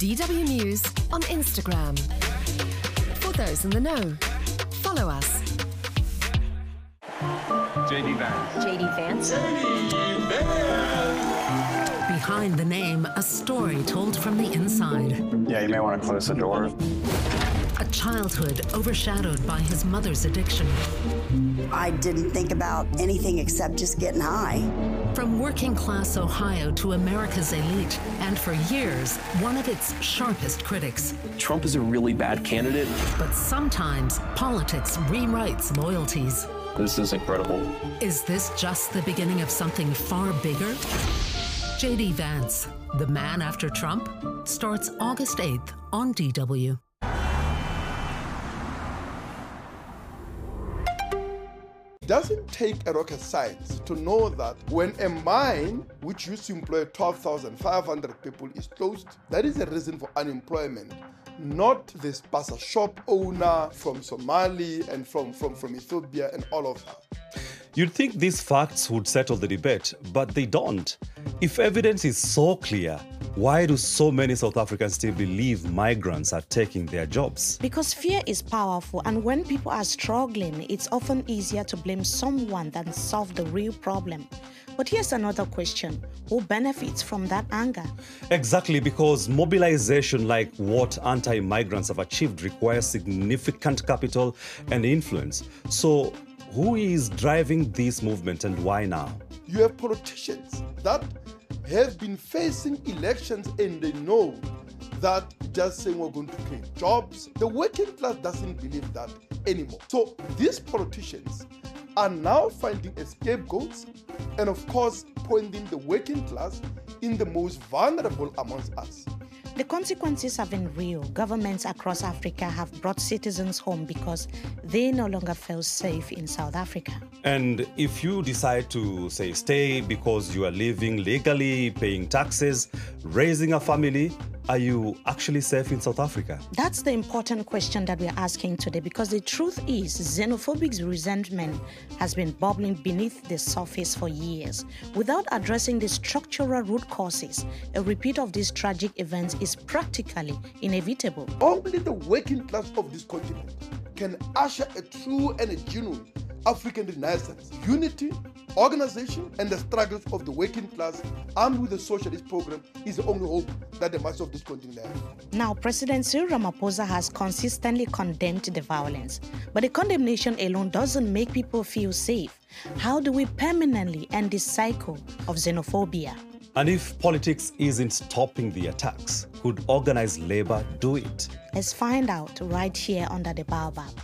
DW News on Instagram. For those in the know, follow us. JD Vance. JD Vance. JD Vance. Behind the name, a story told from the inside. Yeah, you may want to close the door. A childhood overshadowed by his mother's addiction. I didn't think about anything except just getting high. From working-class Ohio to America's elite, and for years, one of its sharpest critics. Trump is a really bad candidate. But sometimes, politics rewrites loyalties. This is incredible. Is this just the beginning of something far bigger? JD Vance, The Man After Trump, starts August 8th on DW. It doesn't take a rocket science to know that when a mine, which used to employ 12,500 people, is closed, that is a reason for unemployment. Not this basa shop owner from Somali and from Ethiopia and all of that. You'd think these facts would settle the debate, but they don't. If evidence is so clear, why do so many South Africans still believe migrants are taking their jobs? Because fear is powerful, and when people are struggling, it's often easier to blame someone than solve the real problem. But here's another question. Who benefits from that anger? Exactly, because mobilization like what anti-migrants have achieved requires significant capital and influence. So who is driving this movement and why now? You have politicians that have been facing elections and they know that just saying we're going to create jobs, the working class doesn't believe that anymore. So these politicians are now finding scapegoats and of course pointing the working class in the most vulnerable amongst us. The consequences have been real. Governments across Africa have brought citizens home because they no longer feel safe in South Africa. And if you decide to, say, stay because you are living legally, paying taxes, raising a family, are you actually safe in South Africa? That's the important question that we're asking today, because the truth is xenophobic resentment has been bubbling beneath the surface for years. Without addressing the structural root causes, a repeat of these tragic events is practically inevitable. Only the working class of this continent can usher a true and a genuine African Renaissance, unity, organization, and the struggles of the working class armed with a socialist program is the only hope that the masses of this continent have. Now, President Cyril Ramaphosa has consistently condemned the violence, but the condemnation alone doesn't make people feel safe. How do we permanently end this cycle of xenophobia? And if politics isn't stopping the attacks, could organized labor do it? Let's find out right here under the baobab.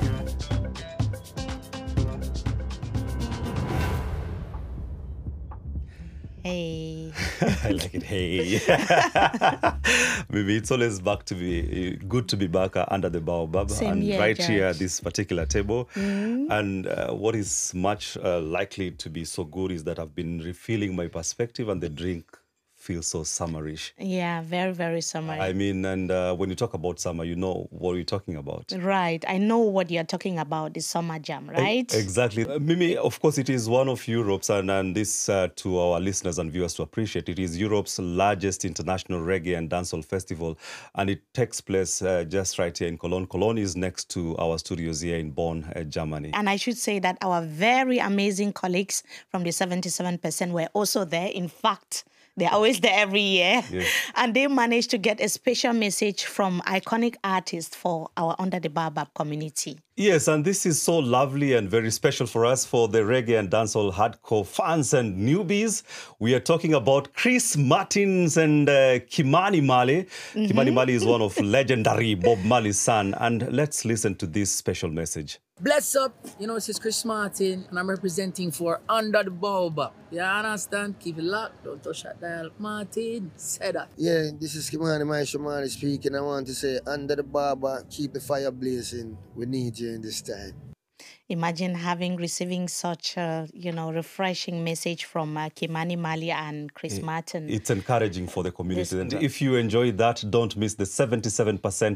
Hey. I like it. Hey. Maybe it's always good to be back under the baobab. Same and here, right Judge. here at this particular table. And what is much likely to be so good is that I've been refilling my perspective and the drink feels so summerish. Yeah, very, very summery. I mean, and when you talk about summer, you know what we're talking about. Right. I know what you're talking about, the summer jam, right? Exactly. Mimi, of course, it is one of Europe's, and this to our listeners and viewers to appreciate, it is Europe's largest international reggae and dancehall festival, and it takes place just right here in Cologne. Cologne is next to our studios here in Bonn, Germany. And I should say that our very amazing colleagues from the 77% were also there. In fact, they're always there every year. Yes. And they managed to get a special message from iconic artists for our Under the Baobab community. Yes, and this is so lovely and very special for us, for the reggae and dancehall hardcore fans and newbies. We are talking about Chris Martins and Kimani Marley. Kimani Marley is one of legendary Bob Marley's son. And let's listen to this special message. Bless up, this is Chris Martin, and I'm representing for Under the Baobab. You understand? Keep it locked, don't touch that dial. Martin, say that. Yeah, this is Kimani Marley speaking. I want to say, Under the Baobab, keep the fire blazing. We need you in this time. Imagine receiving such a, refreshing message from Kimani Marley and Chris Martin. It's encouraging for the community. And if you enjoy that, don't miss the 77%